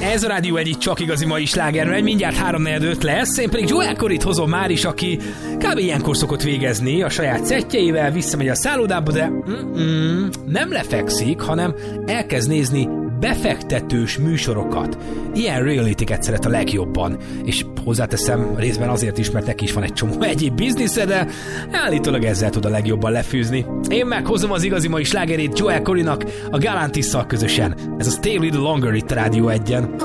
Ez a Rádió egy csak igazi mai sláger megy, mindjárt 3:45 lesz, én pedig Joel Corryt hozom már is, aki kb. Ilyenkor szokott végezni a saját szettjeivel, visszamegy a szállodába, de nem lefekszik, hanem elkezd nézni befektetős műsorokat. Ilyen reality-ket szeret a legjobban. És hozzáteszem részben azért is, mert neki is van egy csomó egyéb biznisze, de állítólag ezzel tud a legjobban lefűzni. Én meghozom az igazi mai slágerét Joel Corrynak a Galantisszal közösen. Ez a Stay Little Longer itt a Rádió 1-en.